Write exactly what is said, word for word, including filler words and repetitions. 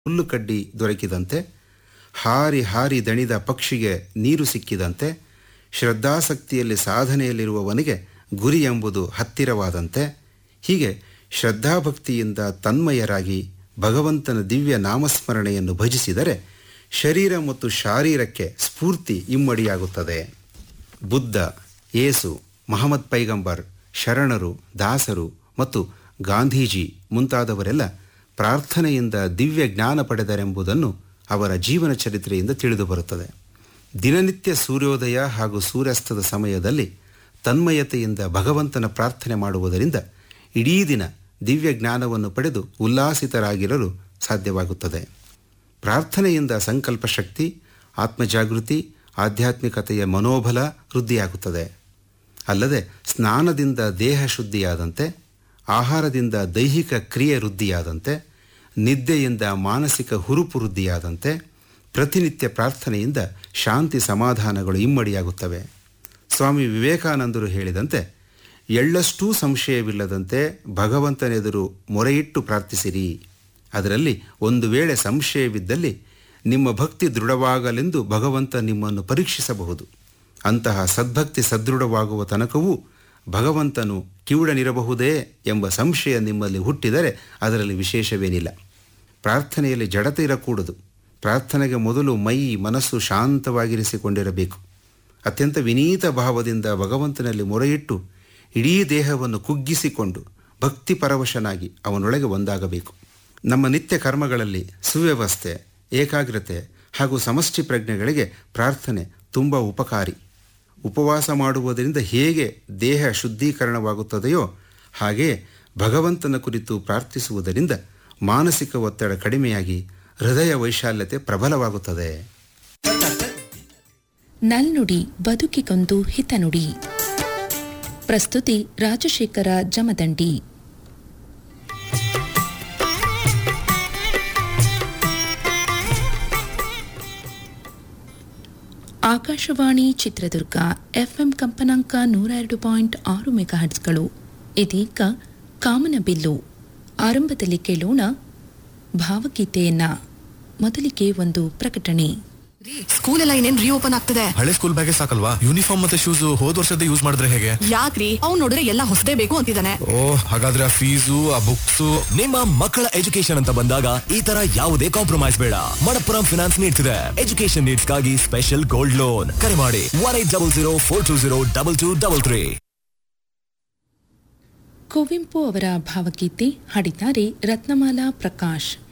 ಹುಲ್ಲು ಕಡ್ಡಿ ದೊರಕಿದಂತೆ, ಹಾರಿ ಹಾರಿ ದಣಿದ ಪಕ್ಷಿಗೆ ನೀರು ಸಿಕ್ಕಿದಂತೆ, ಶ್ರದ್ಧಾಸಕ್ತಿಯಲ್ಲಿ ಸಾಧನೆಯಲ್ಲಿರುವವನಿಗೆ ಗುರಿ ಎಂಬುದು ಹತ್ತಿರವಾದಂತೆ, ಹೀಗೆ ಶ್ರದ್ಧಾಭಕ್ತಿಯಿಂದ ತನ್ಮಯರಾಗಿ ಭಗವಂತನ ದಿವ್ಯ ನಾಮಸ್ಮರಣೆಯನ್ನು ಭಜಿಸಿದರೆ ಶರೀರ ಮತ್ತು ಶಾರೀರಕ್ಕೆ ಸ್ಫೂರ್ತಿ ಇಮ್ಮಡಿಯಾಗುತ್ತದೆ. ಬುದ್ಧ, ಯೇಸು, ಮಹಮ್ಮದ್ ಪೈಗಂಬರ್, ಶರಣರು, ದಾಸರು ಮತ್ತು ಗಾಂಧೀಜಿ ಮುಂತಾದವರೆಲ್ಲ ಪ್ರಾರ್ಥನೆಯಿಂದ ದಿವ್ಯ ಜ್ಞಾನ ಪಡೆದರೆಂಬುದನ್ನು ಅವರ ಜೀವನ ಚರಿತ್ರೆಯಿಂದ ತಿಳಿದು ಬರುತ್ತದೆ. ದಿನನಿತ್ಯ ಸೂರ್ಯೋದಯ ಹಾಗೂ ಸೂರ್ಯಾಸ್ತದ ಸಮಯದಲ್ಲಿ ತನ್ಮಯತೆಯಿಂದ ಭಗವಂತನ ಪ್ರಾರ್ಥನೆ ಮಾಡುವುದರಿಂದ ಇಡೀ ದಿನ ದಿವ್ಯ ಜ್ಞಾನವನ್ನು ಪಡೆದು ಉಲ್ಲಾಸಿತರಾಗಿರಲು ಸಾಧ್ಯವಾಗುತ್ತದೆ. ಪ್ರಾರ್ಥನೆಯಿಂದ ಸಂಕಲ್ಪ ಶಕ್ತಿ, ಆತ್ಮಜಾಗೃತಿ, ಆಧ್ಯಾತ್ಮಿಕತೆಯ ಮನೋಬಲ ವೃದ್ಧಿಯಾಗುತ್ತದೆ. ಅಲ್ಲದೆ ಸ್ನಾನದಿಂದ ದೇಹ ಶುದ್ಧಿಯಾದಂತೆ, ಆಹಾರದಿಂದ ದೈಹಿಕ ಕ್ರಿಯೆ ವೃದ್ಧಿಯಾದಂತೆ, ನಿದ್ದೆಯಿಂದ ಮಾನಸಿಕ ಹುರುಪು ವೃದ್ಧಿಯಾದಂತೆ, ಪ್ರತಿನಿತ್ಯ ಪ್ರಾರ್ಥನೆಯಿಂದ ಶಾಂತಿ ಸಮಾಧಾನಗಳು ಇಮ್ಮಡಿಯಾಗುತ್ತವೆ. ಸ್ವಾಮಿ ವಿವೇಕಾನಂದರು ಹೇಳಿದಂತೆ, ಎಳ್ಳಷ್ಟೂ ಸಂಶಯವಿಲ್ಲದಂತೆ ಭಗವಂತನೆದುರು ಮೊರೆಯಿಟ್ಟು ಪ್ರಾರ್ಥಿಸಿರಿ. ಅದರಲ್ಲಿ ಒಂದು ವೇಳೆ ಸಂಶಯವಿದ್ದಲ್ಲಿ ನಿಮ್ಮ ಭಕ್ತಿ ದೃಢವಾಗಲೆಂದು ಭಗವಂತ ನಿಮ್ಮನ್ನು ಪರೀಕ್ಷಿಸಬಹುದು. ಅಂತಹ ಸದ್ಭಕ್ತಿ ಸದೃಢವಾಗುವ ತನಕವೂ ಭಗವಂತನು ಕಿವುಡನಿರಬಹುದೇ ಎಂಬ ಸಂಶಯ ನಿಮ್ಮಲ್ಲಿ ಹುಟ್ಟಿದರೆ ಅದರಲ್ಲಿ ವಿಶೇಷವೇನಿಲ್ಲ. ಪ್ರಾರ್ಥನೆಯಲ್ಲಿ ಜಡತೆ ಇರಕೂಡದು. ಪ್ರಾರ್ಥನೆಗೆ ಮೊದಲು ಮೈ ಮನಸ್ಸು ಶಾಂತವಾಗಿರಿಸಿಕೊಂಡಿರಬೇಕು. ಅತ್ಯಂತ ವಿನೀತ ಭಾವದಿಂದ ಭಗವಂತನಲ್ಲಿ ಮೊರೆಯಿಟ್ಟು ಇಡೀ ದೇಹವನ್ನು ಕುಗ್ಗಿಸಿಕೊಂಡು ಭಕ್ತಿ ಪರವಶನಾಗಿ ಅವನೊಳಗೆ ಒಂದಾಗಬೇಕು. ನಮ್ಮ ನಿತ್ಯ ಕರ್ಮಗಳಲ್ಲಿ ಸುವ್ಯವಸ್ಥೆ, ಏಕಾಗ್ರತೆ ಹಾಗೂ ಸಮಷ್ಟಿ ಪ್ರಜ್ಞೆಗಳಿಗೆ ಪ್ರಾರ್ಥನೆ ತುಂಬ ಉಪಕಾರಿ. ಉಪವಾಸ ಮಾಡುವುದರಿಂದ ಹೇಗೆ ದೇಹ ಶುದ್ಧೀಕರಣವಾಗುತ್ತದೆಯೋ ಹಾಗೆಯೇ ಭಗವಂತನ ಕುರಿತು ಪ್ರಾರ್ಥಿಸುವುದರಿಂದ ಮಾನಸಿಕ ಒತ್ತಡ ಕಡಿಮೆಯಾಗಿ ಹೃದಯ ವೈಶಾಲ್ಯತೆ ಪ್ರಬಲವಾಗುತ್ತದೆ. ನಲ್ನುಡಿ ಬದುಕಿಗೊಂದು ಹಿತನುಡಿ. ಪ್ರಸ್ತುತಿ ರಾಜಶೇಖರ ಜಮದಂಡಿ. ಆಕಾಶವಾಣಿ ಚಿತ್ರದುರ್ಗ ಎಫ್ಎಂ ಕಂಪನಾಂಕ ನೂರ ಎರಡು ಪಾಯಿಂಟ್ ಆರು ಮೆಗಾಹರ್ಟ್ಸ್ಗಳು. ಇದೀಗ ಕಾಮನಬಿಲ್ಲು. ಆರಂಭದಲ್ಲಿ ಕೇಳೋಣ ಭಾವಗೀತೆಯನ್ನ. ಮೊದಲಿಗೆ ಒಂದು ಪ್ರಕಟಣೆ. ಸ್ಕೂಲ್ ಎಲ್ಲ ಇನ್ನೇನ್ ರೀಓಪನ್ ಆಗ್ತದೆ. ಹಳೆ ಸ್ಕೂಲ್ ಬ್ಯಾಗೇ ಸಾಕಲ್ವಾ? ಯೂನಿಫಾರ್ಮ್ ಮತ್ತೆ ಶೂಸ್ ಹೋದ್ ವರ್ಷದ ಯೂಸ್ ಮಾಡಿದ್ರೆ ಹೇಗೆ? ಯಾಕ್ರಿ, ಅವ್ನು ನೋಡಿದ್ರೆ ಎಲ್ಲ ಹೊಸದೇ ಬೇಕು ಅಂತಿದ್ದಾನೆ. ಓ, ಹಾಗಾದ್ರೆ ಆ ಫೀಸು, ಆ ಬುಕ್ಸ್. ನಿಮ್ಮ ಮಕ್ಕಳ ಎಜುಕೇಶನ್ ಅಂತ ಬಂದಾಗ ಈ ತರ ಯಾವುದೇ ಕಾಂಪ್ರಮೈಸ್ ಬೇಡ. ಮಣಪ್ಪುರಂ ಫಿನಾನ್ಸ್ ನೀಡ್ತಿದೆ ಎಜುಕೇಶನ್ ನೀಡ್ಸ್ಗಾಗಿ ಸ್ಪೆಷಲ್ ಗೋಲ್ಡ್ ಲೋನ್. ಕರೆ ಮಾಡಿ one eight double zero four two zero double two double three. Kuvempu ಅವರ ಭಾವಗೀತೆ ಹಾಡಿದ್ದಾರೆ ರತ್ನಮಾಲಾ ಪ್ರಕಾಶ್.